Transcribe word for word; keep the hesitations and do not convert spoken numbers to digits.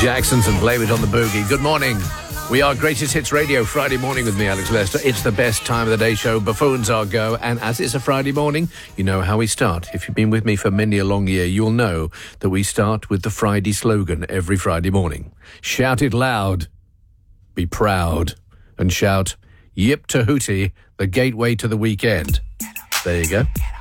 Jacksons and Blame It on the Boogie. Good morning. We are Greatest Hits Radio, Friday morning with me, Alex Lester. It's the best time of the day show. Buffoons are go. And as it's a Friday morning, you know how we start. If you've been with me for many a long year, you'll know that we start with the Friday slogan every Friday morning. Shout it loud, be proud, and shout, Yip to Hootie, the gateway to the weekend. There you go.